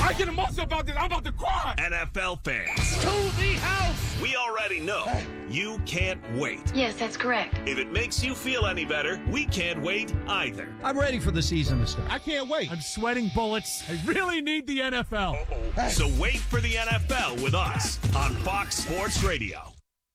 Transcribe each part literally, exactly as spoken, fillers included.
I get emotional about this. I'm about to cry. N F L fans. To the house. We already know you can't wait. Yes, that's correct. If it makes you feel any better, we can't wait either. I'm ready for the season to start. I can't wait. I'm sweating bullets. I really need the N F L. Uh-oh. So wait for the N F L with us on Fox Sports Radio.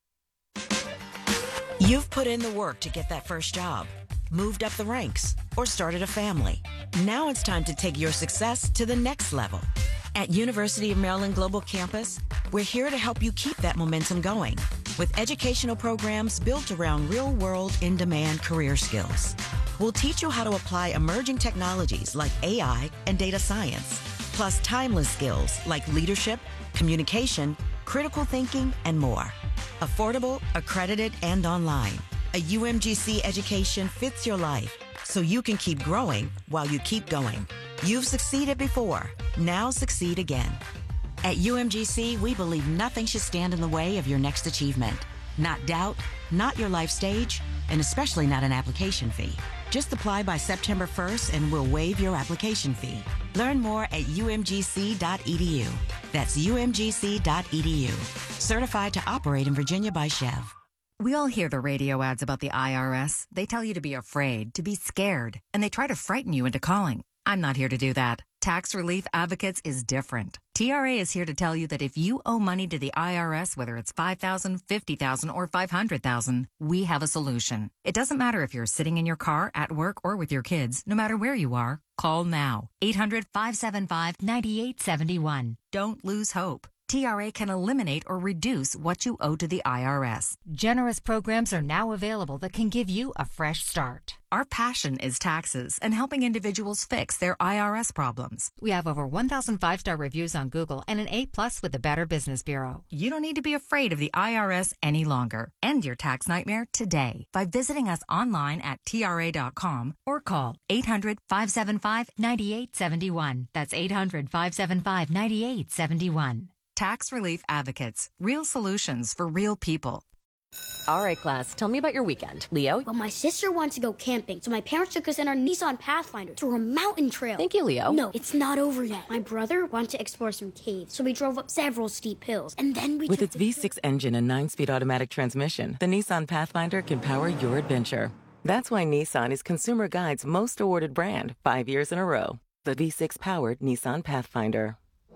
You've put in the work to get that first job, moved up the ranks, or started a family. Now it's time to take your success to the next level. At University of Maryland Global Campus, we're here to help you keep that momentum going with educational programs built around real-world, in-demand career skills. We'll teach you how to apply emerging technologies like A I and data science, plus timeless skills like leadership, communication, critical thinking, and more. Affordable, accredited, and online. A U M G C education fits your life so you can keep growing while you keep going. You've succeeded before. Now succeed again. At U M G C, we believe nothing should stand in the way of your next achievement. Not doubt, not your life stage, and especially not an application fee. Just apply by September first and we'll waive your application fee. Learn more at U M G C dot E D U. That's U M G C dot E D U. Certified to operate in Virginia by Chev. We all hear the radio ads about the I R S. They tell you to be afraid, to be scared, and they try to frighten you into calling. I'm not here to do that. Tax Relief Advocates is different. T R A is here to tell you that if you owe money to the I R S, whether it's five thousand dollars, fifty thousand dollars, or five hundred thousand dollars, we have a solution. It doesn't matter if you're sitting in your car, at work, or with your kids. No matter where you are, call now. eight hundred, five seven five, nine eight seven one. Don't lose hope. T R A can eliminate or reduce what you owe to the I R S. Generous programs are now available that can give you a fresh start. Our passion is taxes and helping individuals fix their I R S problems. We have over one thousand five-star reviews on Google and an A plus with the Better Business Bureau. You don't need to be afraid of the I R S any longer. End your tax nightmare today by visiting us online at T R A dot com or call eight hundred, five seven five, nine eight seven one. That's eight hundred, five seven five, nine eight seven one. Tax Relief Advocates. Real solutions for real people. All right, class, tell me about your weekend. Leo? Well, my sister wants to go camping, so my parents took us in our Nissan Pathfinder through a mountain trail. Thank you, Leo. No, it's not over yet. My brother wanted to explore some caves, so we drove up several steep hills, and then we With took its V six engine and nine-speed automatic transmission, the Nissan Pathfinder can power your adventure. That's why Nissan is Consumer Guide's most awarded brand, five years in a row. The V six-powered Nissan Pathfinder.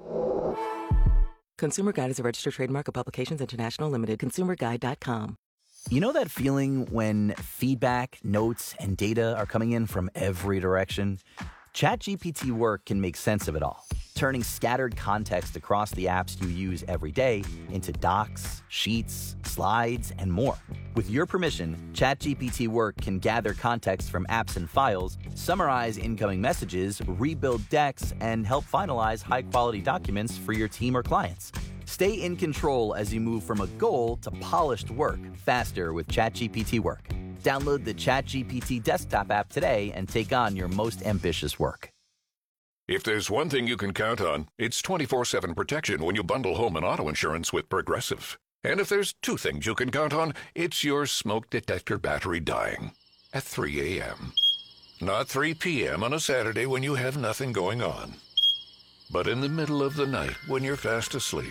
Consumer Guide is a registered trademark of Publications International Limited. consumer guide dot com. You know that feeling when feedback, notes, and data are coming in from every direction? ChatGPT Work can make sense of it all, turning scattered context across the apps you use every day into docs, sheets, slides, and more. With your permission, ChatGPT Work can gather context from apps and files, summarize incoming messages, rebuild decks, and help finalize high-quality documents for your team or clients. Stay in control as you move from a goal to polished work faster with ChatGPT Work. Download the ChatGPT desktop app today and take on your most ambitious work. If there's one thing you can count on, it's twenty-four seven protection when you bundle home and auto insurance with Progressive. And if there's two things you can count on, it's your smoke detector battery dying at three a.m. Not three p.m. on a Saturday when you have nothing going on, but in the middle of the night when you're fast asleep.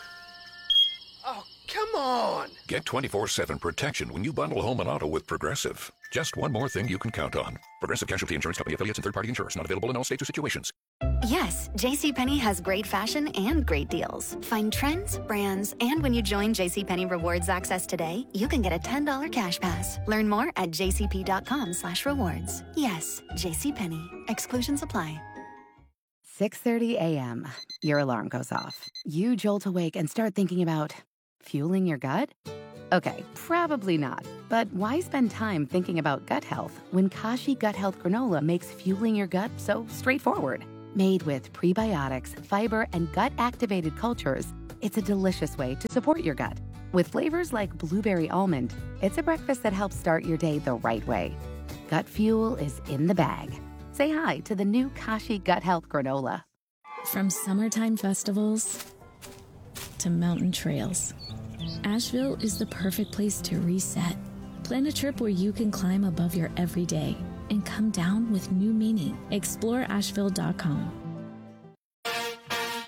Oh, come on! Get twenty-four seven protection when you bundle home and auto with Progressive. Just one more thing you can count on. Progressive Casualty Insurance Company affiliates and third-party insurers. Not available in all states or situations. Yes, JCPenney has great fashion and great deals. Find trends, brands, and when you join JCPenney Rewards Access today, you can get a ten dollars cash pass. Learn more at jcp.com slash rewards. Yes, JCPenney. Exclusions apply. six thirty a.m. Your alarm goes off. You jolt awake and start thinking about fueling your gut? Okay, probably not. But why spend time thinking about gut health when Kashi Gut Health Granola makes fueling your gut so straightforward? Made with prebiotics, fiber, and gut-activated cultures, it's a delicious way to support your gut. With flavors like blueberry almond, it's a breakfast that helps start your day the right way. Gut fuel is in the bag. Say hi to the new Kashi Gut Health Granola. From summertime festivals to mountain trails, Asheville is the perfect place to reset. Plan a trip where you can climb above your everyday and come down with new meaning. Explore asheville dot com.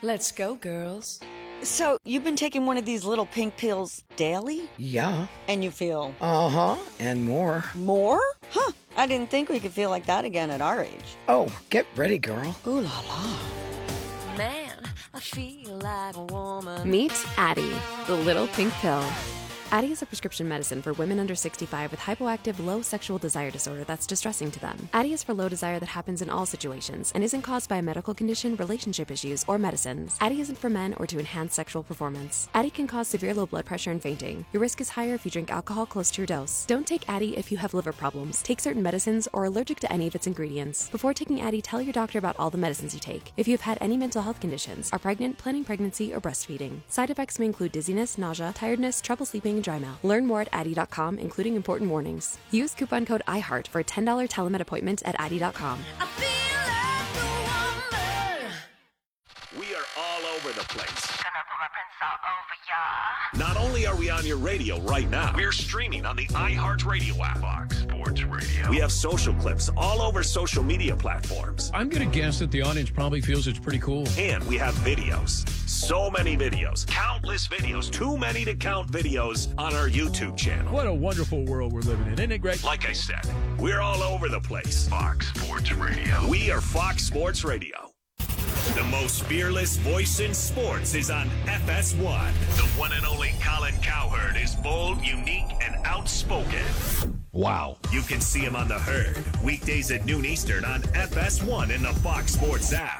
Let's go, girls. So, you've been taking one of these little pink pills daily? Yeah. And you feel? Uh-huh, and more. More? Huh, I didn't think we could feel like that again at our age. Oh, get ready, girl. Ooh la la. Man, I feel like a woman. Meet Addie, the little pink pill. Addie is a prescription medicine for women under sixty-five with hypoactive low sexual desire disorder that's distressing to them. Addie is for low desire that happens in all situations and isn't caused by a medical condition, relationship issues, or medicines. Addie isn't for men or to enhance sexual performance. Addie can cause severe low blood pressure and fainting. Your risk is higher if you drink alcohol close to your dose. Don't take Addie if you have liver problems, take certain medicines, or are allergic to any of its ingredients. Before taking Addie, tell your doctor about all the medicines you take. If you have had any mental health conditions, are pregnant, planning pregnancy, or breastfeeding. Side effects may include dizziness, nausea, tiredness, trouble sleeping, and dry mouth. Learn more at Addie dot com, including important warnings. Use coupon code iHeart for a ten dollars telemed appointment at Addie dot com. We are all over the place. Not only are we on your radio right now, we're streaming on the iHeartRadio app. Fox Sports Radio. We have social clips all over social media platforms. I'm going to guess that the audience probably feels it's pretty cool. And we have videos. So many videos. Countless videos. Too many to count videos on our YouTube channel. What a wonderful world we're living in. Isn't it great? Like I said, we're all over the place. Fox Sports Radio. We are Fox Sports Radio. The most fearless voice in sports is on F S one. The one and only Colin Cowherd is bold, unique, and outspoken. Wow. You can see him on The Herd, weekdays at noon Eastern on F S one in the Fox Sports app.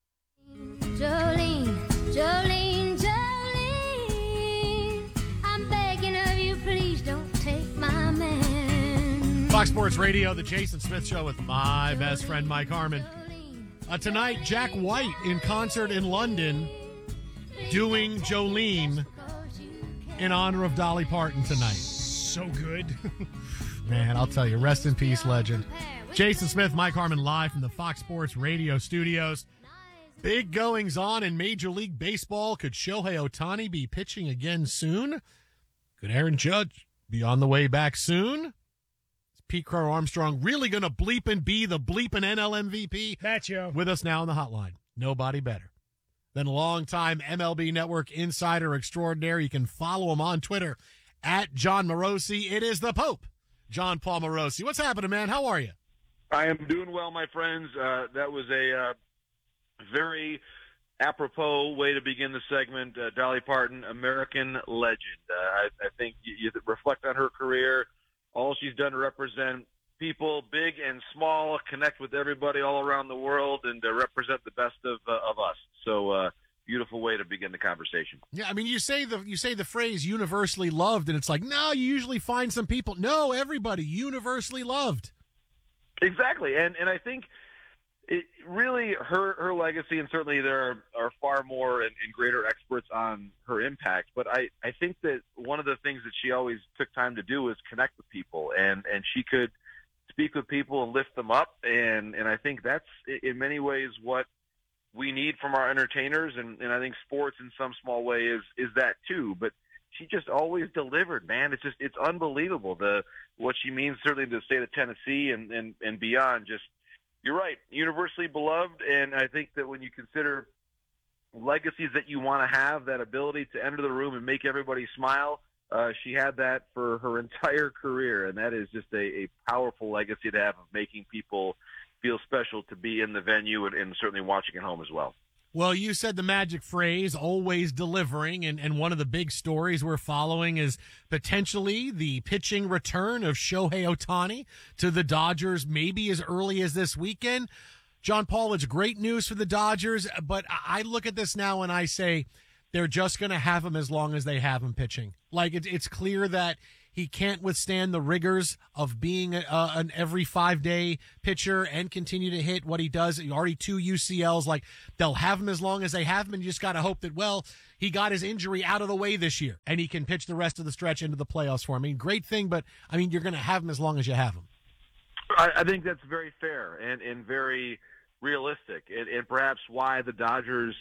Jolene, Jolene, Jolene, I'm begging of you, please don't take my man. Fox Sports Radio, the Jason Smith Show with my best friend, Mike Harmon. Uh, tonight, Jack White in concert in London doing Jolene in honor of Dolly Parton tonight. So good. Man, I'll tell you, rest in peace, legend. Jason Smith, Mike Harmon, live from the Fox Sports Radio studios. Big goings on in Major League Baseball. Could Shohei Ohtani be pitching again soon? Could Aaron Judge be on the way back soon? Pete Crow Armstrong really going to bleep and be the bleeping N L M V P? That's you. With us now on the hotline. Nobody better than longtime M L B Network insider extraordinaire. You can follow him on Twitter at John Morosi. It is the Pope, John Paul Morosi. What's happening, man? How are you? I am doing well, my friends. Uh, that was a uh, very apropos way to begin the segment. Uh, Dolly Parton, American legend. Uh, I, I think you, you reflect on her career. All she's done to represent people, big and small, connect with everybody all around the world, and uh, represent the best of uh, of us. So, uh, beautiful way to begin the conversation. Yeah, I mean, you say the you say the phrase "universally loved," and it's like, no, you usually find some people. No, everybody universally loved. Exactly, and and I think it really her her legacy, and certainly there are, are far more and, and greater experts on her impact. But I, I think that one of the things that she always took time to do was connect with people, and, and she could speak with people and lift them up. And, and I think that's in many ways what we need from our entertainers. And, and I think sports in some small way is, is that too. But she just always delivered, man. It's just, it's unbelievable. The, what she means certainly to the state of Tennessee and, and, and beyond. Just, you're right, universally beloved, and I think that when you consider legacies that you want to have, that ability to enter the room and make everybody smile, uh, she had that for her entire career, and that is just a, a powerful legacy to have of making people feel special to be in the venue and, and certainly watching at home as well. Well, you said the magic phrase, always delivering, and, and one of the big stories we're following is potentially the pitching return of Shohei Ohtani to the Dodgers, maybe as early as this weekend. John Paul, it's great news for the Dodgers, but I look at this now and I say they're just going to have him as long as they have him pitching. Like, it, it's clear that he can't withstand the rigors of being a, an every five-day pitcher and continue to hit what he does. Already two U C Ls. Like, they'll have him as long as they have him, and you just got to hope that, well, he got his injury out of the way this year, and he can pitch the rest of the stretch into the playoffs for him. I mean, great thing, but, I mean, you're going to have him as long as you have him. I, I think that's very fair and, and very realistic, and, and perhaps why the Dodgers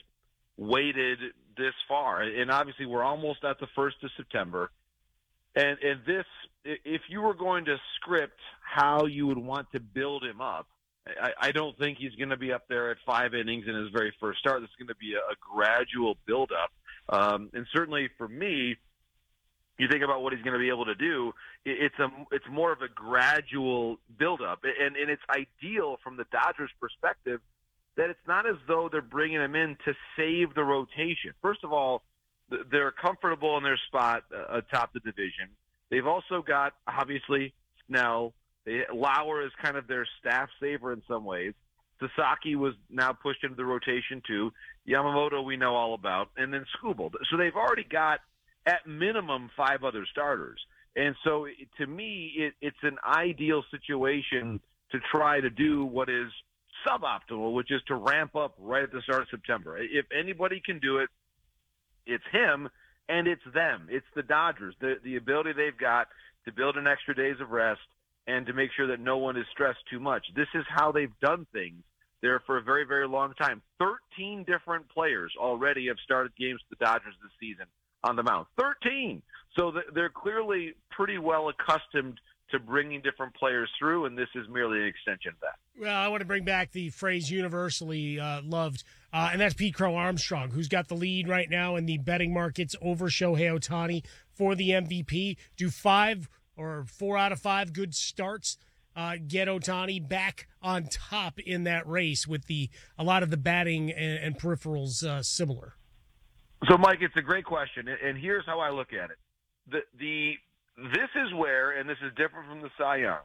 waited this far. And obviously, we're almost at the first of September. And, and this, if you were going to script how you would want to build him up, I, I don't think he's going to be up there at five innings in his very first start. This is going to be a, a gradual buildup. Um, and certainly for me, you think about what he's going to be able to do, it, it's a it's more of a gradual buildup. And, and it's ideal from the Dodgers' perspective that it's not as though they're bringing him in to save the rotation. First of all, they're comfortable in their spot uh, atop the division. They've also got, obviously, Snell. They, Lauer is kind of their staff saver in some ways. Sasaki was now pushed into the rotation too. Yamamoto we know all about. And then Skubal. So they've already got, at minimum, five other starters. And so to me, it, it's an ideal situation to try to do what is suboptimal, which is to ramp up right at the start of September. If anybody can do it, it's him, and it's them. It's the Dodgers. The, the ability they've got to build an extra days of rest and to make sure that no one is stressed too much. This is how they've done things there for a very, very long time. thirteen different players already have started games for the Dodgers this season on the mound. thirteen! So they're clearly pretty well accustomed to bringing different players through, and this is merely an extension of that. Well, I want to bring back the phrase universally uh, loved, uh, and that's Pete Crow Armstrong, who's got the lead right now in the betting markets over Shohei Ohtani for the M V P. Do five or four out of five good starts uh, get Ohtani back on top in that race with the a lot of the batting and, and peripherals uh, similar? So, Mike, it's a great question, and here's how I look at it. The the This is where, and this is different from the Cy Young.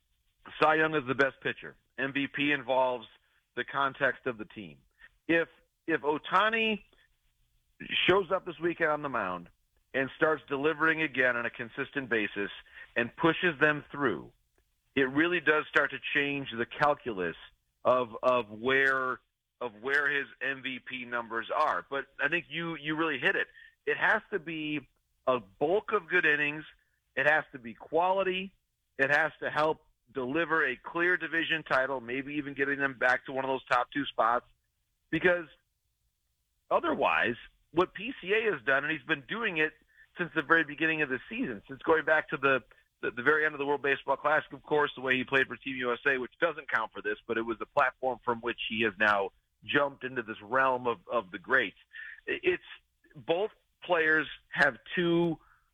Cy Young is the best pitcher. M V P involves the context of the team. If if Ohtani shows up this weekend on the mound and starts delivering again on a consistent basis and pushes them through, it really does start to change the calculus of of where of where his M V P numbers are. But I think you you really hit it. It has to be a bulk of good innings. It has to be quality. It has to help deliver a clear division title, maybe even getting them back to one of those top two spots. Because otherwise, what P C A has done, and he's been doing it since the very beginning of the season, since going back to the, the, the very end of the World Baseball Classic, of course, the way he played for Team U S A, which doesn't count for this, but it was the platform from which he has now jumped into this realm of, of the greats. It's both players have two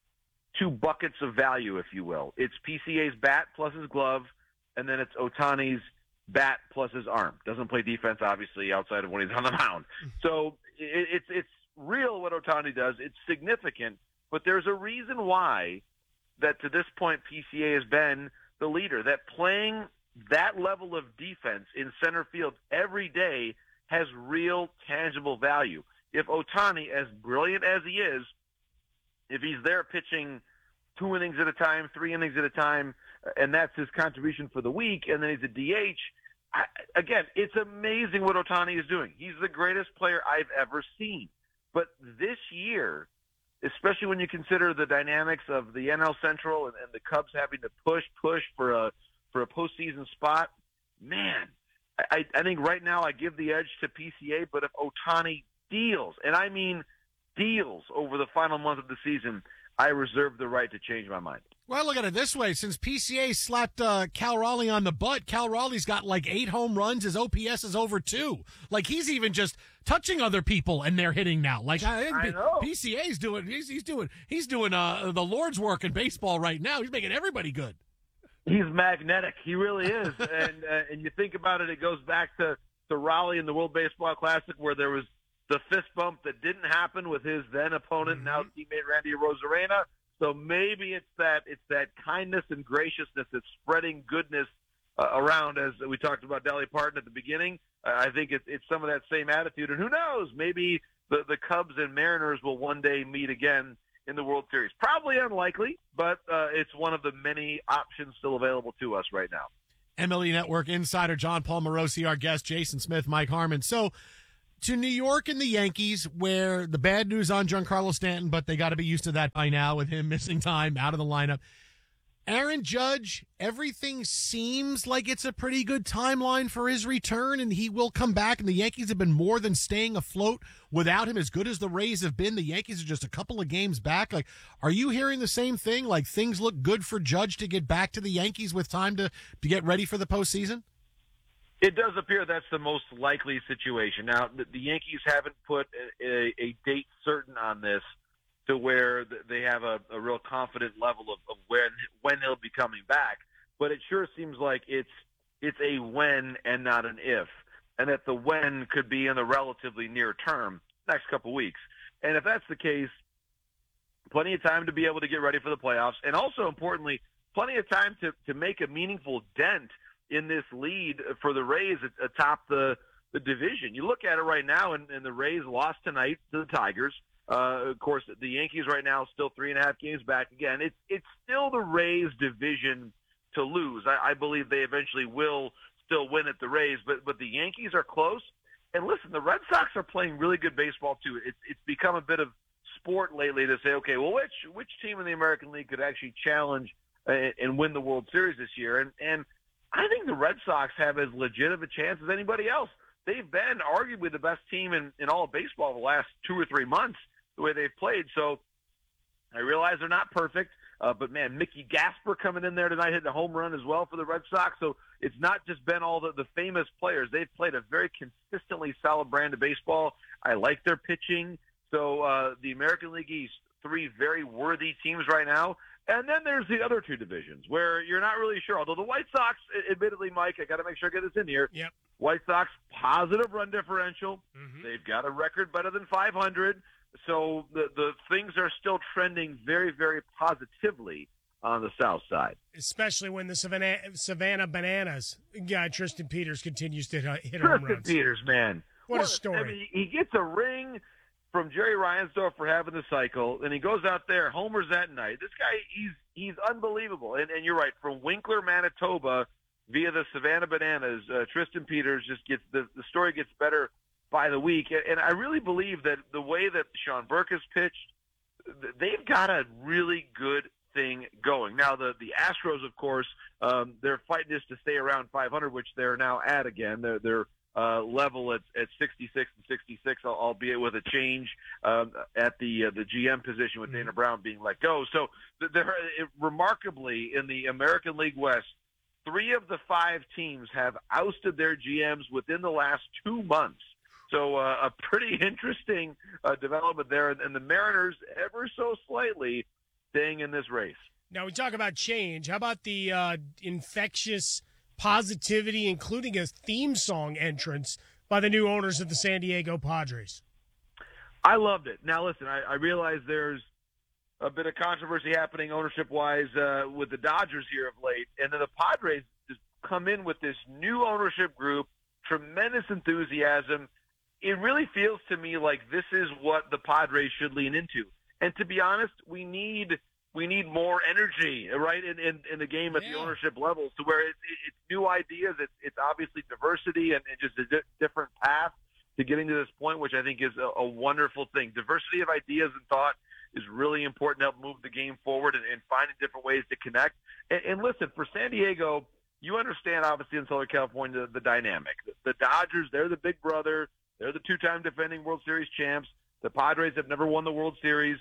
two buckets of value, if you will. It's P C A's bat plus his glove, and then it's Ohtani's bat plus his arm. Doesn't play defense, obviously, outside of when he's on the mound. So it, it's it's real what Ohtani does. It's significant, but there's a reason why that to this point P C A has been the leader, that playing that level of defense in center field every day has real tangible value. If Ohtani, as brilliant as he is, if he's there pitching two innings at a time, three innings at a time, and that's his contribution for the week, and then he's a D H, I, again, it's amazing what Ohtani is doing. He's the greatest player I've ever seen. But this year, especially when you consider the dynamics of the N L Central and, and the Cubs having to push, push for a for a postseason spot, man, I, I think right now I give the edge to P C A, but if Ohtani deals, and I mean deals over the final month of the season, I reserve the right to change my mind. Well, look at it this way. Since P C A slapped uh, Cal Raleigh on the butt, Cal Raleigh's got like eight home runs. His O P S is over two. Like, he's even just touching other people, and they're hitting now. Like, I, I know. P C A's doing, he's, he's doing, he's doing uh, the Lord's work in baseball right now. He's making everybody good. He's magnetic. He really is. and uh, and you think about it, it goes back to, to Raleigh in the World Baseball Classic, where there was the fist bump that didn't happen with his then opponent, mm-hmm. now teammate Randy Arozarena. So maybe it's that it's that kindness and graciousness that's spreading goodness uh, around, as we talked about Dolly Parton at the beginning. Uh, I think it's, it's some of that same attitude. And who knows, maybe the, the Cubs and Mariners will one day meet again in the World Series. Probably unlikely, but uh, it's one of the many options still available to us right now. M L B Network insider John Paul Morosi, our guest, Jason Smith, Mike Harmon. So, to New York and the Yankees, where the bad news on Giancarlo Stanton, but they got to be used to that by now with him missing time out of the lineup. Aaron Judge, everything seems like it's a pretty good timeline for his return, and he will come back, and the Yankees have been more than staying afloat without him. As good as the Rays have been, the Yankees are just a couple of games back. Like, are you hearing the same thing? Like, things look good for Judge to get back to the Yankees with time to, to get ready for the postseason? It does appear that's the most likely situation. Now, the, the Yankees haven't put a, a, a date certain on this to where they have a, a real confident level of, of when when he'll be coming back. But it sure seems like it's it's a when and not an if, and that the when could be in the relatively near term, next couple weeks. And if that's the case, plenty of time to be able to get ready for the playoffs, and also importantly, plenty of time to, to make a meaningful dent in this lead for the Rays atop the, the division. You look at it right now, and, and the Rays lost tonight to the Tigers. Uh, of course, the Yankees right now still three and a half games back. Again, it's it's still the Rays' division to lose. I, I believe they eventually will still win at the Rays, but but the Yankees are close. And listen, the Red Sox are playing really good baseball too. It's it's become a bit of sport lately to say, okay, well, which which team in the American League could actually challenge and, and win the World Series this year? And and I think the Red Sox have as legit of a chance as anybody else. They've been arguably the best team in, in all of baseball the last two or three months, the way they've played. So I realize they're not perfect, uh, but, man, Mickey Gasper coming in there tonight hitting a home run as well for the Red Sox. So it's not just been all the, the famous players. They've played a very consistently solid brand of baseball. I like their pitching. So uh, the American League East, three very worthy teams right now. And then there's the other two divisions where you're not really sure. Although the White Sox, admittedly, Mike, I got to make sure I get this in here. Yep. White Sox, positive run differential. Mm-hmm. They've got a record better than five hundred. So the, the things are still trending very, very positively on the south side. Especially when the Savannah, Savannah Bananas guy, Tristan Peters, continues to hit Tristan home runs. Peters, man. What, what a story. I mean, he gets a ring from Jerry Reinsdorf for having the cycle, and he goes out there, homers that night. This guy, he's he's unbelievable. And, and you're right, from Winkler, Manitoba, via the Savannah Bananas, uh, Tristan Peters just gets the, the story gets better by the week. And I really believe that the way that Sean Burke has pitched, they've got a really good thing going. Now, the, the Astros, of course, um, they're fighting just to stay around five hundred, which they're now at again. They're, they're uh, level at, at sixty-six and sixty-six, albeit with a change um, at the uh, the G M position with Dana Brown being let go. So they're, remarkably, in the American League West, three of the five teams have ousted their G Ms within the last two months. So uh, a pretty interesting uh, development there. And the Mariners, ever so slightly, staying in this race. Now, we talk about change. How about the uh, infectious positivity, including a theme song entrance by the new owners of the San Diego Padres? I loved it. Now, listen, I, I realize there's a bit of controversy happening ownership-wise uh, with the Dodgers here of late. And then the Padres just come in with this new ownership group, tremendous enthusiasm. It really feels to me like this is what the Padres should lean into. And to be honest, we need we need more energy, right, in, in, in the game at yeah. the ownership levels, to where it's, it's new ideas. It's, it's obviously diversity and, and just a di- different path to getting to this point, which I think is a, a wonderful thing. Diversity of ideas and thought is really important to help move the game forward and, and finding different ways to connect. And, and listen, for San Diego, you understand, obviously, in Southern California, the, the dynamic. The, the Dodgers, they're the big brother. They're the two-time defending World Series champs. The Padres have never won the World Series.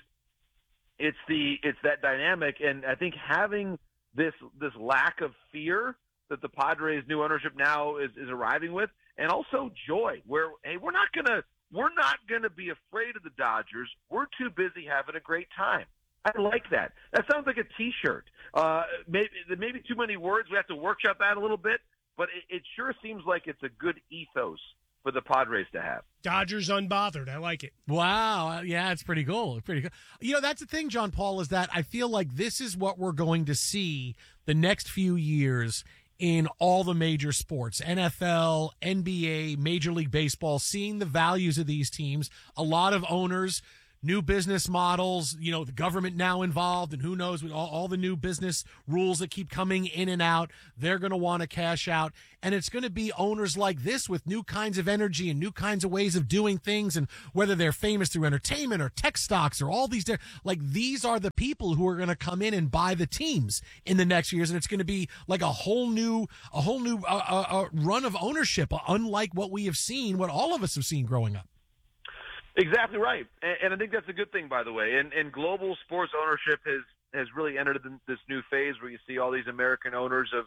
It's the it's that dynamic, and I think having this this lack of fear that the Padres' new ownership now is, is arriving with, and also joy, where hey, we're not gonna we're not gonna be afraid of the Dodgers. We're too busy having a great time. I like that. That sounds like a T-shirt. Uh, maybe maybe too many words. We have to workshop that a little bit, but it, it sure seems like it's a good ethos for the Padres to have. Dodgers unbothered. I like it. Wow. Yeah, it's pretty cool. Pretty cool. You know, that's the thing, John Paul, is that I feel like this is what we're going to see the next few years in all the major sports, N F L, N B A, Major League Baseball, seeing the values of these teams. A lot of owners, new business models, you know, the government now involved, and who knows, with all, all the new business rules that keep coming in and out, they're going to want to cash out. And it's going to be owners like this with new kinds of energy and new kinds of ways of doing things. And whether they're famous through entertainment or tech stocks or all these, like these are the people who are going to come in and buy the teams in the next years. And it's going to be like a whole new, a whole new uh, uh, uh, run of ownership, unlike what we have seen, what all of us have seen growing up. Exactly right, and, and I think that's a good thing, by the way. And, and global sports ownership has, has really entered this new phase where you see all these American owners of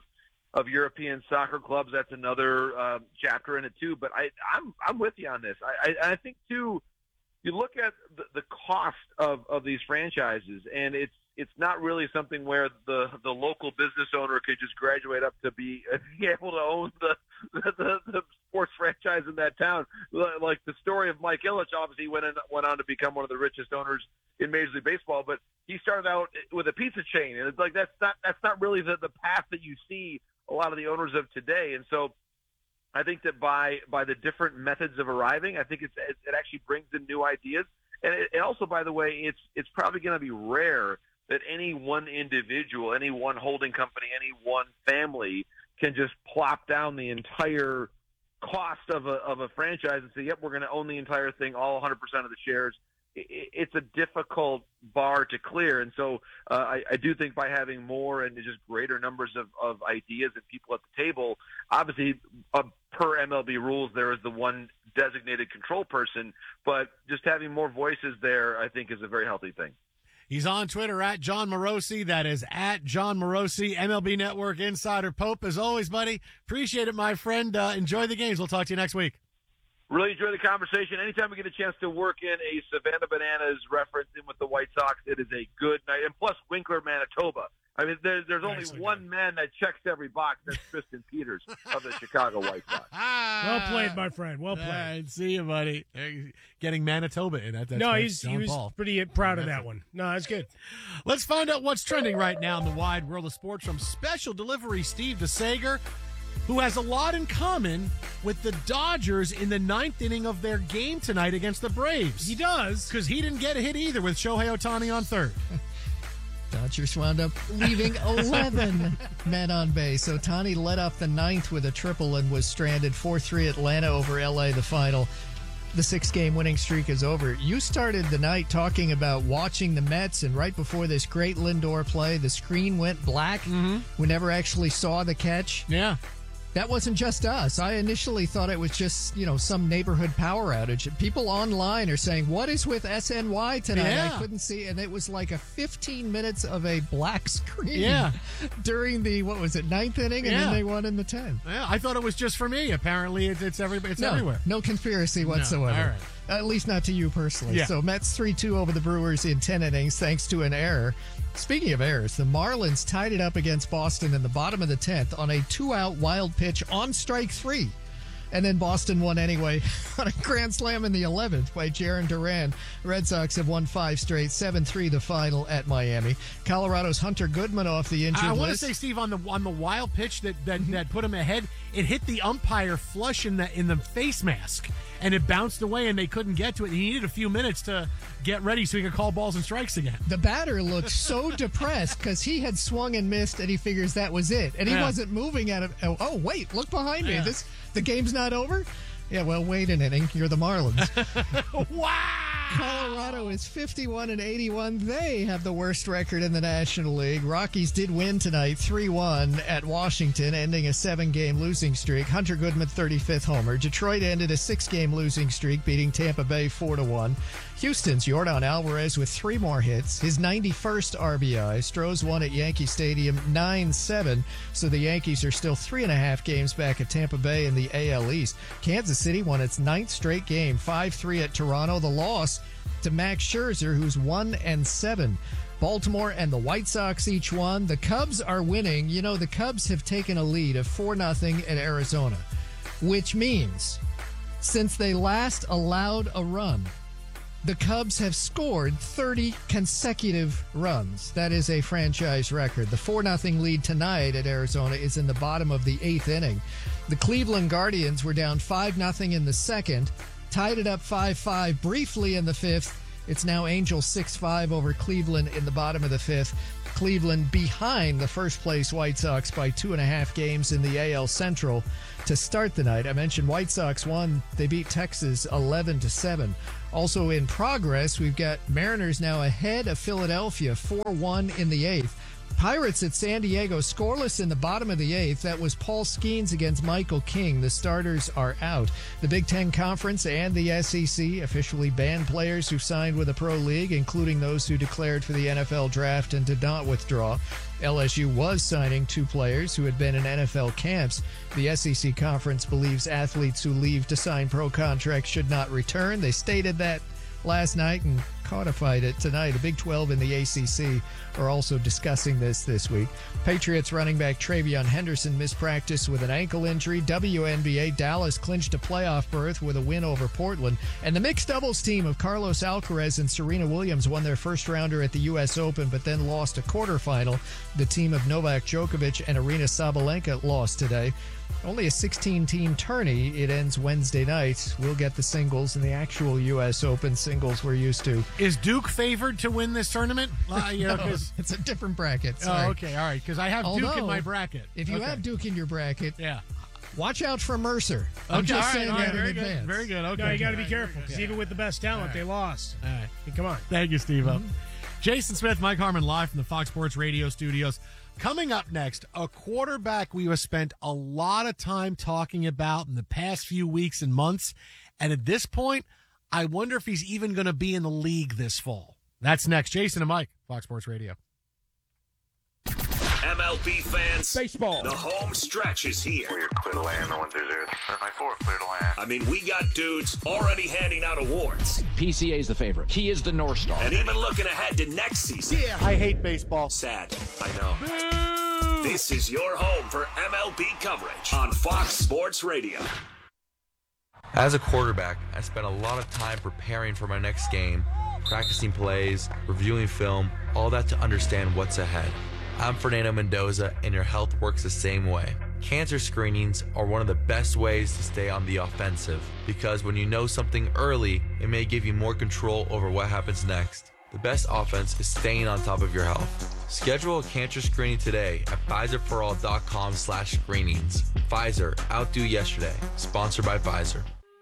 of European soccer clubs. That's another uh, chapter in it too. But I, I'm I'm with you on this. I, I, I think too. You look at the, the cost of, of these franchises, and it's it's not really something where the the local business owner could just graduate up to be, be able to own the, the the sports franchise in that town. Like the story of Mike Ilitch, obviously went in, went on to become one of the richest owners in Major League Baseball, but he started out with a pizza chain, and it's like that's not that's not really the, the path that you see a lot of the owners of today. And so I think that by by the different methods of arriving, I think it's, it, it actually brings in new ideas. And, it, and also, by the way, it's it's probably going to be rare that any one individual, any one holding company, any one family can just plop down the entire cost of a of a franchise and say, yep, we're going to own the entire thing, all one hundred percent of the shares. It's a difficult bar to clear. And so uh, I, I do think by having more and just greater numbers of, of ideas and people at the table, obviously uh, per M L B rules, there is the one designated control person, but just having more voices there, I think, is a very healthy thing. He's on Twitter at John Morosi. That is at John Morosi, M L B Network Insider. Pope, as always, buddy. Appreciate it, my friend. Uh, enjoy the games. We'll talk to you next week. Really enjoy the conversation. Anytime we get a chance to work in a Savannah Bananas reference in with the White Sox, it is a good night. And plus, Winkler, Manitoba. I mean, there, there's only Nicely one good. man that checks every box. That's Tristan Peters of the Chicago White Sox. Well played, my friend. Well played. All right, see you, buddy. Getting Manitoba in. That, that's no, right. he's, John he was Paul. pretty proud of that one. No, that's good. Let's find out what's trending right now in the wide world of sports from Special Delivery Steve DeSager, who has a lot in common with the Dodgers in the ninth inning of their game tonight against the Braves. He does. Because he didn't get a hit either with Shohei Ohtani on third. Dodgers wound up leaving eleven men on base. Ohtani led off the ninth with a triple and was stranded. four three Atlanta over L A, the final. The six-game winning streak is over. You started the night talking about watching the Mets, and right before this great Lindor play, the screen went black. Mm-hmm. We never actually saw the catch. Yeah. That wasn't just us. I initially thought it was just, you know, some neighborhood power outage. People online are saying, what is with S N Y tonight? Yeah. I couldn't see. And it was like a fifteen minutes of a black screen yeah. during the, what was it, ninth inning? And yeah. then they won in the tenth. Yeah, I thought it was just for me. Apparently, it's, it's, everybody, it's no, everywhere. No conspiracy whatsoever. No. All right. At least not to you personally. Yeah. So Mets three two over the Brewers in ten innings thanks to an error. Speaking of errors, the Marlins tied it up against Boston in the bottom of the tenth on a two-out wild pitch on strike three. And then Boston won anyway on a grand slam in the eleventh by Jarren Duran. Red Sox have won five straight, seven three the final at Miami. Colorado's Hunter Goodman off the injured I, I list. want to say, Steve, on the on the wild pitch that that, mm-hmm. that put him ahead, it hit the umpire flush in the in the face mask, and it bounced away, and they couldn't get to it. He needed a few minutes to get ready so he could call balls and strikes again. The batter looked so depressed because he had swung and missed, and he figures that was it, and he yeah. wasn't moving at it. Oh, oh, wait, look behind me. Yeah. This the game's not over. Yeah, well, wait an inning. You're the Marlins. Wow. Colorado is fifty-one and eighty-one. They have the worst record in the National League. Rockies did win tonight three one at Washington, ending a seven-game losing streak. Hunter Goodman, thirty-fifth homer. Detroit ended a six-game losing streak, beating Tampa Bay four to one. Houston's Yordan Alvarez with three more hits, his ninety-first R B I. Stros won at Yankee Stadium nine seven, so the Yankees are still three and a half games back at Tampa Bay in the A L East. Kansas City won its ninth straight game, five three at Toronto. The loss to Max Scherzer, who's one and seven. Baltimore and the White Sox each won. The Cubs are winning. You know, the Cubs have taken a lead of four nothing at Arizona, which means since they last allowed a run, the Cubs have scored thirty consecutive runs. That is a franchise record. The four nothing lead tonight at Arizona is in the bottom of the eighth inning. The Cleveland Guardians were down five nothing in the second, tied it up five five briefly in the fifth. It's now Angels six five over Cleveland in the bottom of the fifth. Cleveland behind the first place White Sox by two and a half games in the A L Central to start the night. I mentioned White Sox won. They beat Texas eleven to seven. Also in progress, we've got Mariners now ahead of Philadelphia four one in the eighth. Pirates at San Diego, scoreless in the bottom of the eighth. That was Paul Skeens against Michael King. The starters are out. The Big Ten Conference and the S E C officially banned players who signed with a pro league, including those who declared for the N F L draft and did not withdraw. L S U was signing two players who had been in N F L camps. The S E C Conference believes athletes who leave to sign pro contracts should not return. They stated that last night and codified it tonight. The Big twelve and the A C C are also discussing this this week. Patriots running back Travion Henderson missed practice with an ankle injury. W N B A, Dallas clinched a playoff berth with a win over Portland. And the mixed doubles team of Carlos Alcaraz and Serena Williams won their first rounder at the U S Open, but then lost a quarterfinal. The team of Novak Djokovic and Arina Sabalenka lost today. Only a sixteen-team tourney. It ends Wednesday night. We'll get the singles and the actual U S Open singles we're used to. Is Duke favored to win this tournament? Uh, you know, No, it's a different bracket. Sorry. Oh, okay, all right, because I have Duke Although, in my bracket. If you Okay. have Duke in your bracket, yeah, watch out for Mercer. I'm Okay, just all right, saying all that right, in very good, advance. very good. Okay, No, you got to be All right, careful because yeah. even with the best talent, they lost. All right. I mean, come on. Thank you, Steve-O. Jason Smith, Mike Harmon, live from the Fox Sports Radio studios. Coming up next, a quarterback we have spent a lot of time talking about in the past few weeks and months. And at this point, I wonder if he's even going to be in the league this fall. That's next. Jason and Mike, Fox Sports Radio. M L B fans, baseball. The home stretch is here. We're clear to land. No one through there. My four, clear to land. I mean, we got dudes already handing out awards. P C A is the favorite. He is the North Star. And even looking ahead to next season. Yeah, I hate baseball. Sad, I know. This is your home for M L B coverage on Fox Sports Radio. As a quarterback, I spent a lot of time preparing for my next game, practicing plays, reviewing film, all that to understand what's ahead. I'm Fernando Mendoza, and your health works the same way. Cancer screenings are one of the best ways to stay on the offensive, because when you know something early, it may give you more control over what happens next. The best offense is staying on top of your health. Schedule a cancer screening today at Pfizer For All dot com slash screenings. Pfizer, outdo yesterday. Sponsored by Pfizer.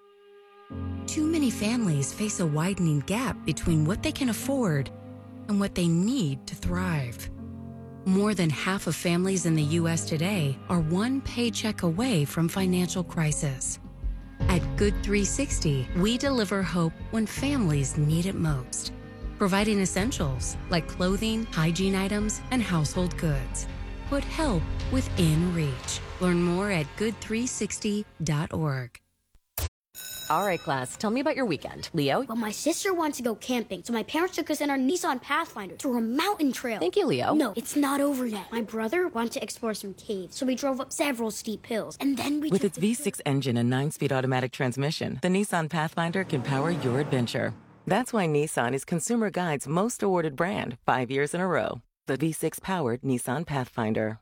Too many families face a widening gap between what they can afford and what they need to thrive. More than half of families in the U S today are one paycheck away from financial crisis. At Good three sixty, we deliver hope when families need it most, providing essentials like clothing, hygiene items, and household goods. Put help within reach. Learn more at good three sixty dot org. All right, class, tell me about your weekend. Leo? Well, my sister wanted to go camping, so my parents took us in our Nissan Pathfinder through a mountain trail. Thank you, Leo. No, it's not over yet. My brother wanted to explore some caves, so we drove up several steep hills, and then we With took its the- V six engine and nine-speed automatic transmission, the Nissan Pathfinder can power your adventure. That's why Nissan is Consumer Guide's most awarded brand, five years in a row. The V six-powered Nissan Pathfinder.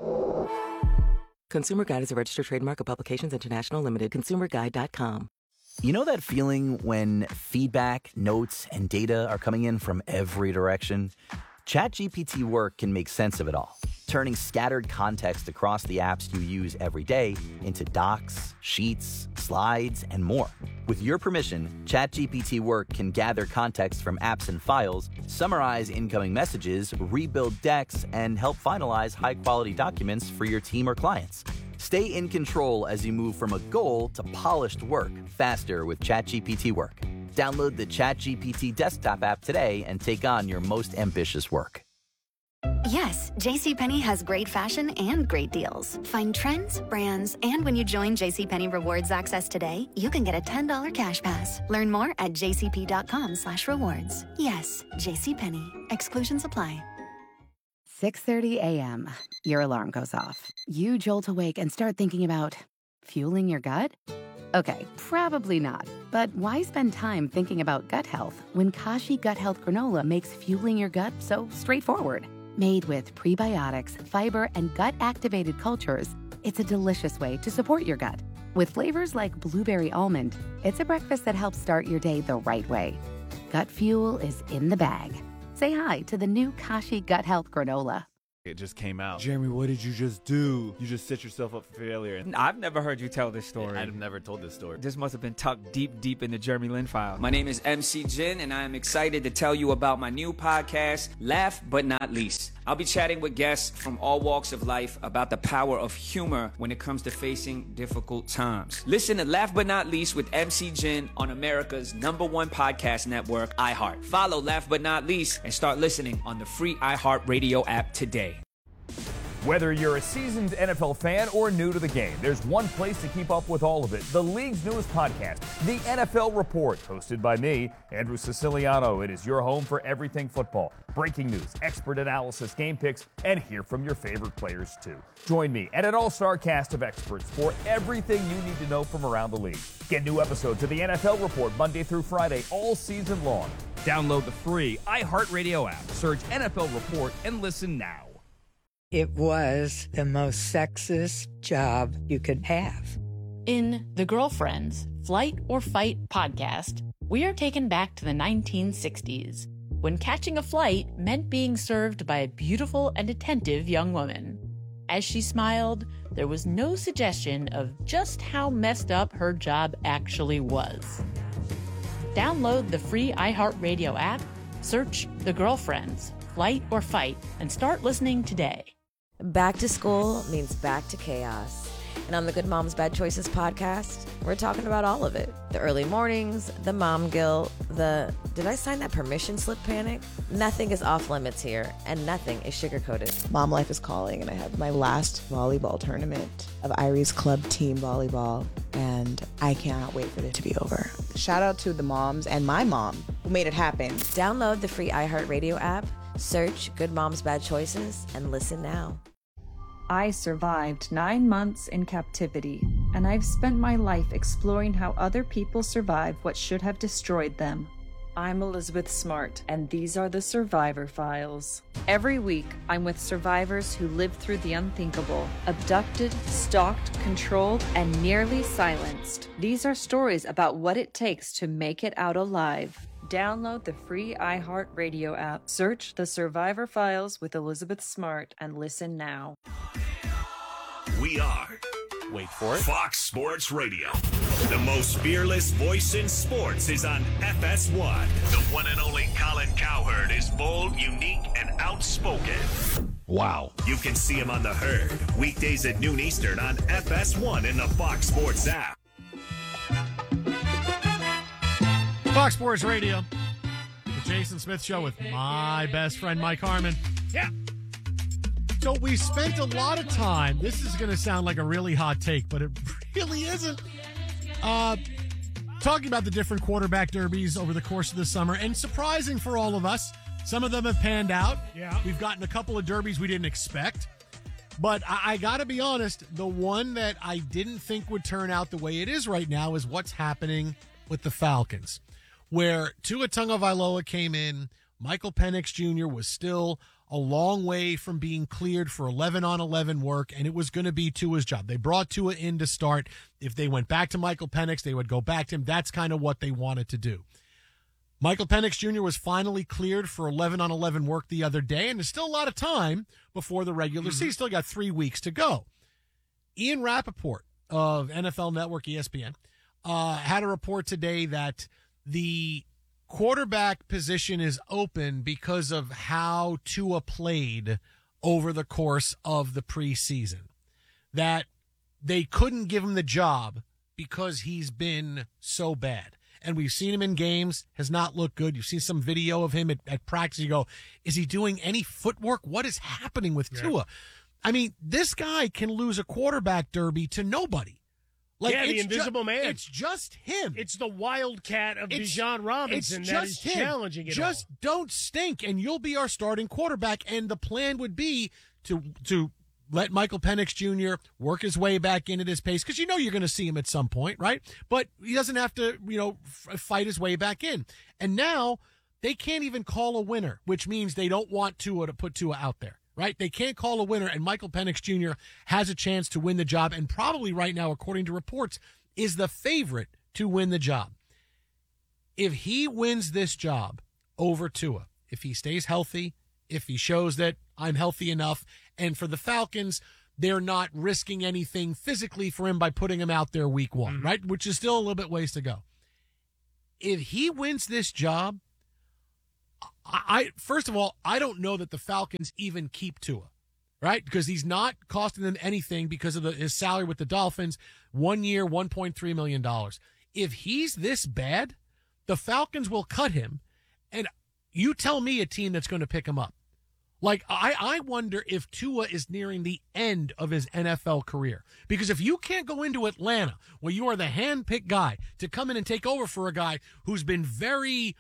Consumer Guide is a registered trademark of Publications International Limited. consumer guide dot com. You know that feeling when feedback, notes, and data are coming in from every direction? ChatGPT Work can make sense of it all, turning scattered context across the apps you use every day into docs, sheets, slides, and more. With your permission, ChatGPT Work can gather context from apps and files, summarize incoming messages, rebuild decks, and help finalize high-quality documents for your team or clients. Stay in control as you move from a goal to polished work faster with ChatGPT Work. Download the ChatGPT desktop app today and take on your most ambitious work. Yes, JCPenney has great fashion and great deals. Find trends, brands, and when you join JCPenney Rewards Access today, you can get a ten dollars cash pass. Learn more at jcp.com slash rewards. Yes, JCPenney. Exclusions apply. six thirty a.m. Your alarm goes off. You jolt awake and start thinking about fueling your gut? Okay, probably not. But why spend time thinking about gut health when Kashi Gut Health Granola makes fueling your gut so straightforward? Made with prebiotics, fiber, and gut-activated cultures, it's a delicious way to support your gut. With flavors like blueberry almond, it's a breakfast that helps start your day the right way. Gut fuel is in the bag. Say hi to the new Kashi Gut Health Granola. It just came out. Jeremy, what did you just do? You just set yourself up for failure. I've never heard you tell this story. I've never told this story. This must have been tucked deep, deep in the Jeremy Lin file. My name is M C Jin, and I am excited to tell you about my new podcast, Laugh But Not Least. I'll be chatting with guests from all walks of life about the power of humor when it comes to facing difficult times. Listen to Laugh But Not Least with M C Jin on America's number one podcast network, iHeart. Follow Laugh But Not Least and start listening on the free iHeartRadio app today. Whether you're a seasoned N F L fan or new to the game, there's one place to keep up with all of it. The league's newest podcast, The N F L Report, hosted by me, Andrew Siciliano. It is your home for everything football. Breaking news, expert analysis, game picks, and hear from your favorite players, too. Join me and an all-star cast of experts for everything you need to know from around the league. Get new episodes of The N F L Report Monday through Friday all season long. Download the free iHeartRadio app. Search N F L Report and listen now. It was the most sexist job you could have. In The Girlfriends, Flight or Fight podcast, we are taken back to the nineteen sixties, when catching a flight meant being served by a beautiful and attentive young woman. As she smiled, there was no suggestion of just how messed up her job actually was. Download the free iHeartRadio app, search The Girlfriends, Flight or Fight, and start listening today. Back to school means back to chaos. And on the Good Moms Bad Choices podcast, we're talking about all of it. The early mornings, the mom guilt, the did I sign that permission slip panic? Nothing is off limits here, and nothing is sugar-coated. Mom life is calling, and I have my last volleyball tournament of Irie's Club Team Volleyball, and I cannot wait for it to be over. Shout out to the moms and my mom who made it happen. Download the free iHeartRadio app, search Good Moms Bad Choices, and listen now. I survived nine months in captivity, and I've spent my life exploring how other people survive what should have destroyed them. I'm Elizabeth Smart, and these are the Survivor Files. Every week, I'm with survivors who lived through the unthinkable, abducted, stalked, controlled, and nearly silenced. These are stories about what it takes to make it out alive. Download the free iHeartRadio app, search The Survivor Files with Elizabeth Smart, and listen now. We are, wait for it, Fox Sports Radio. The most fearless voice in sports is on F S one. The one and only Colin Cowherd is bold, unique, and outspoken. Wow. You can see him on The Herd, weekdays at noon Eastern on F S one in the Fox Sports app. Fox Sports Radio, the Jason Smith Show with my best friend Mike Harmon. Yeah. So we spent a lot of time, this is going to sound like a really hot take, but it really isn't, uh, talking about the different quarterback derbies over the course of the summer. And surprising for all of us, some of them have panned out. Yeah. We've gotten a couple of derbies we didn't expect. But I, I got to be honest, the one that I didn't think would turn out the way it is right now is what's happening with the Falcons, where Tua Tagovailoa came in. Michael Penix Junior was still a long way from being cleared for eleven on eleven work, and it was going to be Tua's job. They brought Tua in to start. If they went back to Michael Penix, they would go back to him. That's kind of what they wanted to do. Michael Penix Junior was finally cleared for eleven on eleven work the other day, and there's still a lot of time before the regular season. Still got three weeks to go. Ian Rappaport of N F L Network, E S P N, uh, had a report today that the quarterback position is open because of how Tua played over the course of the preseason. That they couldn't give him the job because he's been so bad. And we've seen him in games, has not looked good. You've seen some video of him at, at practice. You go, is he doing any footwork? What is happening with yeah. Tua? I mean, this guy can lose a quarterback derby to nobody. Like, yeah, the invisible ju- man. It's just him. It's the wildcat of it's, Bijan Robinson it's that just is him. challenging it Just all. don't stink, and you'll be our starting quarterback. And the plan would be to to let Michael Penix Junior work his way back into this pace, because you know you're going to see him at some point, right? But he doesn't have to, you know, f- fight his way back in. And now they can't even call a winner, which means they don't want Tua to put Tua out there. Right? They can't call a winner, and Michael Penix Junior has a chance to win the job, and probably right now, according to reports, is the favorite to win the job. If he wins this job over Tua, if he stays healthy, if he shows that I'm healthy enough. And for the Falcons, they're not risking anything physically for him by putting him out there week one, mm-hmm. right? Which is still a little bit ways to go. If he wins this job, I, I first of all, I don't know that the Falcons even keep Tua, right? Because he's not costing them anything because of the, his salary with the Dolphins. One year, one point three million dollars. If he's this bad, the Falcons will cut him. And you tell me a team that's going to pick him up. Like, I, I wonder if Tua is nearing the end of his N F L career. Because if you can't go into Atlanta, where you are the hand-picked guy, to come in and take over for a guy who's been very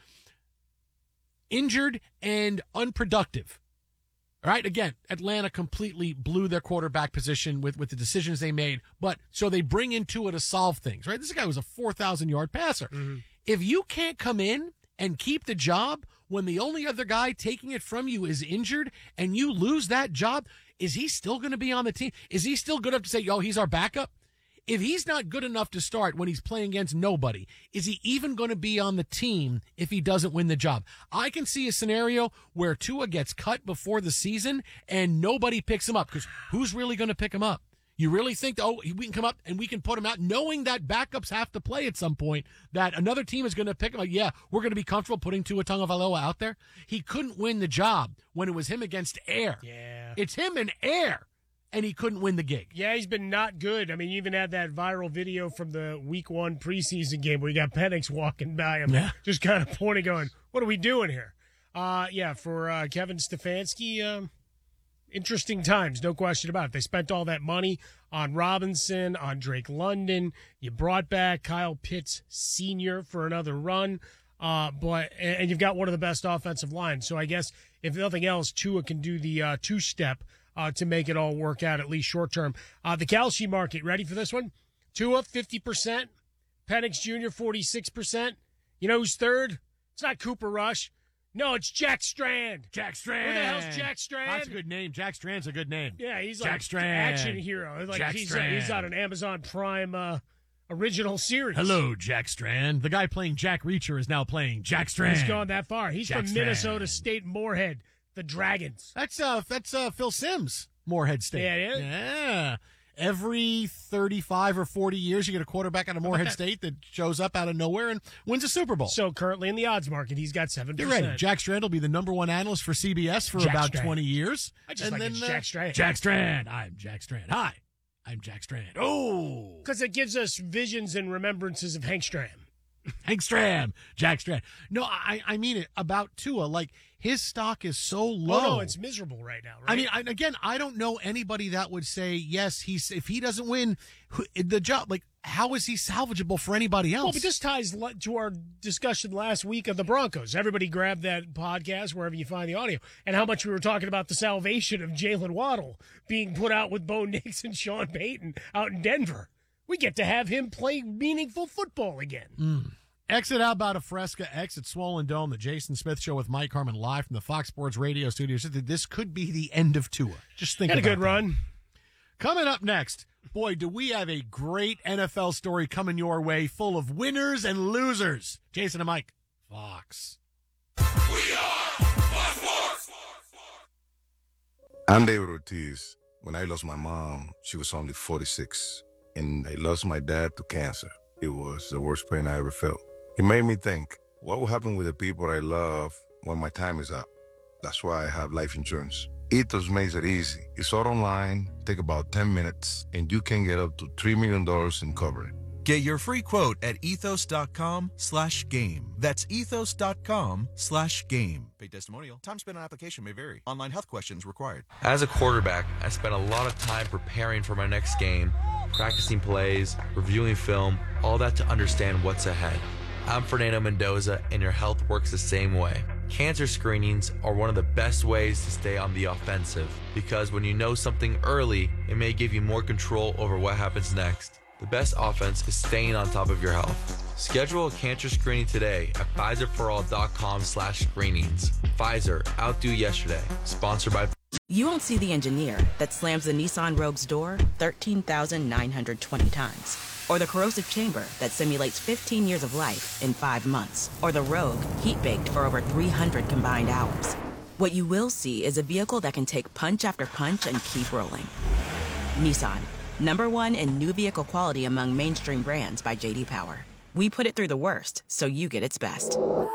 injured and unproductive, right? Again, Atlanta completely blew their quarterback position with, with the decisions they made. But so they bring in Tua to solve things, right? This guy was a four thousand yard passer. Mm-hmm. If you can't come in and keep the job when the only other guy taking it from you is injured and you lose that job, is he still going to be on the team? Is he still good enough to say, yo, he's our backup? If he's not good enough to start when he's playing against nobody, is he even going to be on the team if he doesn't win the job? I can see a scenario where Tua gets cut before the season and nobody picks him up, because who's really going to pick him up? You really think, oh, we can come up and we can put him out, knowing that backups have to play at some point, that another team is going to pick him up? Yeah, we're going to be comfortable putting Tua Tagovailoa out there. He couldn't win the job when it was him against air. Yeah. It's him and air, and he couldn't win the gig. Yeah, he's been not good. I mean, you even had that viral video from the week one preseason game where you got Penix walking by him, yeah. just kind of pointing, going, what are we doing here? Uh, yeah, for uh, Kevin Stefanski, um, interesting times, no question about it. They spent all that money on Robinson, on Drake London. You brought back Kyle Pitts Senior for another run. Uh, but and you've got one of the best offensive lines. So I guess, if nothing else, Tua can do the uh, two-step uh, to make it all work out, at least short-term. Uh, the Kalshi market, ready for this one? Tua, fifty percent. Penix Junior, forty-six percent. You know who's third? It's not Cooper Rush. No, it's Jack Strand. Jack Strand. Who the hell's Jack Strand? That's a good name. Jack Strand's a good name. Yeah, he's Jack like Strand. action hero. Like Jack he's, Strand. Uh, he's on an Amazon Prime uh, original series. Hello, Jack Strand. The guy playing Jack Reacher is now playing Jack Strand. He's gone that far. He's Jack from Strand. Minnesota State Moorhead, the Dragons. That's uh, that's uh, Phil Simms, Moorhead State. Yeah, it is. Yeah. Every thirty-five or forty years, you get a quarterback out of Moorhead that? State that shows up out of nowhere and wins a Super Bowl. So currently in the odds market, he's got seven percent. Get ready. Jack Strand will be the number one analyst for C B S for Jack about Strand. twenty years. I just and like then, it's uh, Jack Strand. Jack Strand. I'm Jack Strand. Hi, I'm Jack Strand. Oh. Because it gives us visions and remembrances of Hank Stram. Hank Stram. Jack Strand. No, I, I mean it about Tua. Like, his stock is so low. Oh, no, it's miserable right now, right? I mean, I, again, I don't know anybody that would say, yes, he's if he doesn't win who- the job, like, how is he salvageable for anybody else? Well, but this ties le- to our discussion last week of the Broncos. Everybody grab that podcast wherever you find the audio, and how much we were talking about the salvation of Jalen Waddle being put out with Bo Nix and Sean Payton out in Denver. We get to have him play meaningful football again. Mm. Exit out about a Fresca, exit Swollen Dome, the Jason Smith Show with Mike Harmon live from the Fox Sports Radio studios. This could be the end of Tua. Just think Had about a good that. run. Coming up next, boy, do we have a great N F L story coming your way, full of winners and losers. Jason and Mike, Fox. I'm David Ortiz. When I lost my mom, she was only forty-six, and I lost my dad to cancer. It was the worst pain I ever felt. It made me think, what will happen with the people I love when my time is up? That's why I have life insurance. Ethos makes it easy. It's all online, take about ten minutes, and you can get up to three million dollars in coverage. Get your free quote at ethos.com slash game. That's ethos.com slash game. Paid testimonial. Time spent on application may vary. Online health questions required. As a quarterback, I spent a lot of time preparing for my next game, practicing plays, reviewing film, all that to understand what's ahead. I'm Fernando Mendoza, and your health works the same way. Cancer screenings are one of the best ways to stay on the offensive, because when you know something early, it may give you more control over what happens next. The best offense is staying on top of your health. Schedule a cancer screening today at Pfizerforall.com slash screenings. Pfizer, outdo yesterday. Sponsored by... You won't see the engineer that slams the Nissan Rogue's door thirteen thousand nine hundred twenty times. Or the corrosive chamber that simulates fifteen years of life in five months. Or the Rogue heat-baked for over three hundred combined hours. What you will see is a vehicle that can take punch after punch and keep rolling. Nissan, number one in new vehicle quality among mainstream brands by J D Power. We put it through the worst, so you get its best.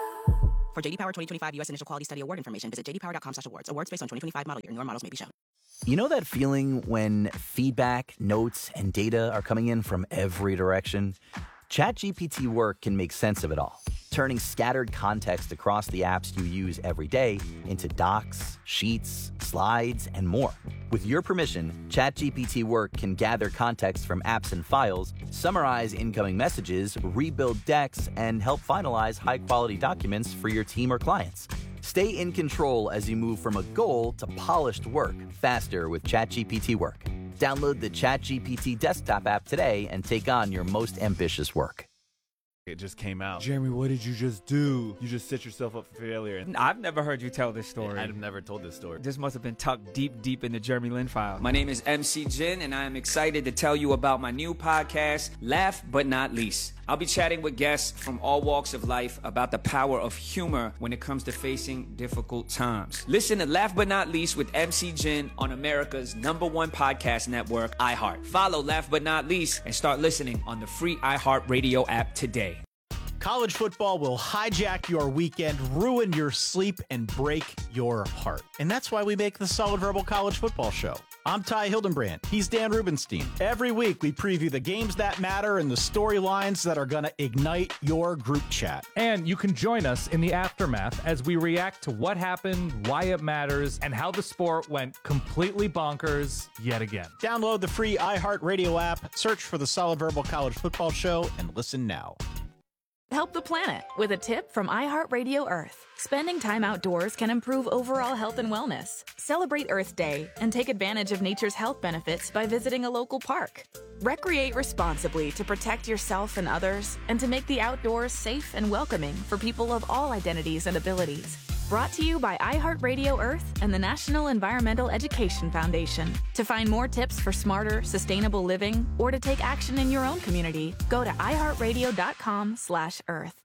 For J D Power twenty twenty-five U S Initial Quality Study Award information, visit j d power dot com slash awards. Awards based on twenty twenty-five model year. Newer models may be shown. You know that feeling when feedback, notes, and data are coming in from every direction? ChatGPT Work can make sense of it all, turning scattered context across the apps you use every day into docs, sheets, slides, and more. With your permission, ChatGPT Work can gather context from apps and files, summarize incoming messages, rebuild decks, and help finalize high-quality documents for your team or clients. Stay in control as you move from a goal to polished work faster with ChatGPT Work. Download the ChatGPT desktop app today and take on your most ambitious work. It just came out. Jeremy, what did you just do? You just set yourself up for failure. I've never heard you tell this story. I've never told this story. This must have been tucked deep, deep in the Jeremy Lin file. My name is M C Jin, and I am excited to tell you about my new podcast, Laugh But Not Least. I'll be chatting with guests from all walks of life about the power of humor when it comes to facing difficult times. Listen to Laugh But Not Least with M C Jin on America's number one podcast network, iHeart. Follow Laugh But Not Least and start listening on the free iHeartRadio app today. College football will hijack your weekend, ruin your sleep, and break your heart. And that's why we make the Solid Verbal College Football Show. I'm Ty Hildenbrand. He's Dan Rubenstein. Every week, we preview the games that matter and the storylines that are going to ignite your group chat. And you can join us in the aftermath as we react to what happened, why it matters, and how the sport went completely bonkers yet again. Download the free iHeartRadio app, search for the Solid Verbal College Football Show, and listen now. Help the planet with a tip from iHeartRadio Earth. Spending time outdoors can improve overall health and wellness. Celebrate Earth Day and take advantage of nature's health benefits by visiting a local park. Recreate responsibly to protect yourself and others and to make the outdoors safe and welcoming for people of all identities and abilities. Brought to you by iHeartRadio Earth and the National Environmental Education Foundation. To find more tips for smarter, sustainable living or to take action in your own community, go to iHeartRadio.com slash Earth.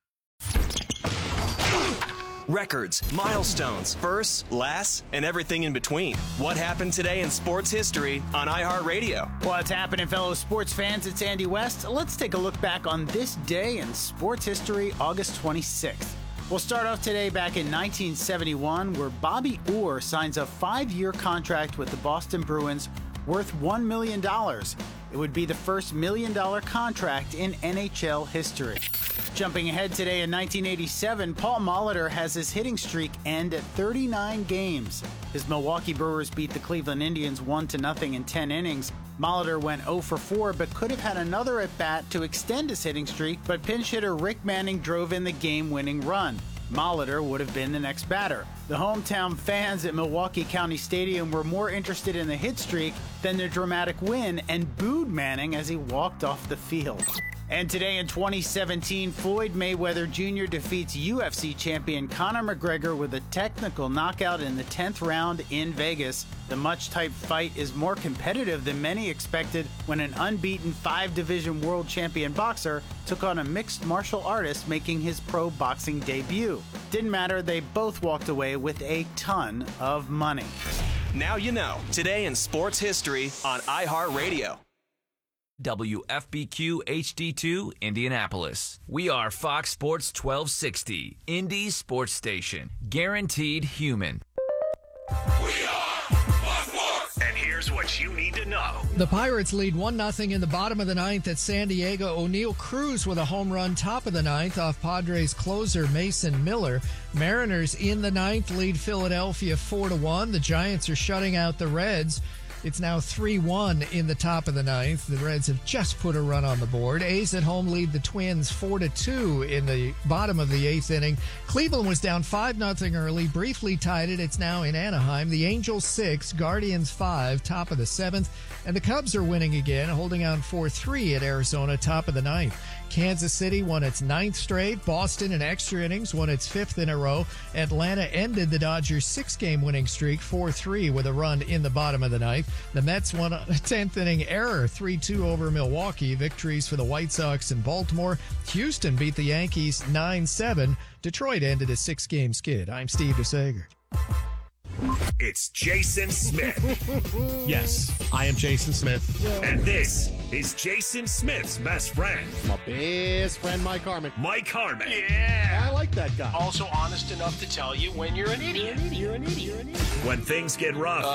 Records, milestones, firsts, lasts, and everything in between. What happened today in sports history on iHeartRadio? What's happening, fellow sports fans? It's Andy West. Let's take a look back on this day in sports history, August twenty-sixth. We'll start off today back in nineteen seventy-one, where Bobby Orr signs a five-year contract with the Boston Bruins worth one million dollars. It would be the first million-dollar contract in N H L history. Jumping ahead today in nineteen eighty-seven, Paul Molitor has his hitting streak end at thirty-nine games. His Milwaukee Brewers beat the Cleveland Indians one to nothing in ten innings. Molitor went oh for four, but could have had another at-bat to extend his hitting streak, but pinch hitter Rick Manning drove in the game-winning run. Molitor would have been the next batter. The hometown fans at Milwaukee County Stadium were more interested in the hit streak than the dramatic win and booed Manning as he walked off the field. And today in twenty seventeen, Floyd Mayweather Junior defeats U F C champion Conor McGregor with a technical knockout in the tenth round in Vegas. The much-typed fight is more competitive than many expected when an unbeaten five-division world champion boxer took on a mixed martial artist making his pro boxing debut. Didn't matter, they both walked away with a ton of money. Now you know. Today in sports history on iHeartRadio. W F B Q H D two, Indianapolis. We are Fox Sports twelve sixty, Indy Sports Station. Guaranteed human. And here's what you need to know. The Pirates lead one nothing in the bottom of the ninth at San Diego. O'Neill Cruz with a home run top of the ninth off Padres closer Mason Miller. Mariners in the ninth lead Philadelphia four to one. The Giants are shutting out the Reds. It's now three one in the top of the ninth. The Reds have just put a run on the board. A's at home lead the Twins four to two in the bottom of the eighth inning. Cleveland was down five nothing early, briefly tied it. It's now in Anaheim. The Angels six, Guardians five, top of the seventh. And the Cubs are winning again, holding on four three at Arizona, top of the ninth. Kansas City won its ninth straight. Boston in extra innings won its fifth in a row. Atlanta ended the Dodgers' six-game winning streak four three with a run in the bottom of the ninth. The Mets won a tenth inning error three two over Milwaukee. Victories for the White Sox and Baltimore. Houston beat the Yankees nine seven. Detroit ended a six-game skid. I'm Steve DeSager. It's Jason Smith. Yes, I am Jason Smith. And this is Jason Smith's best friend. My best friend, Mike Harmon. Mike Harmon. Yeah. I like that guy. Also honest enough to tell you when you're an idiot. You're an idiot. You're an idiot. You're an idiot. When things get rough,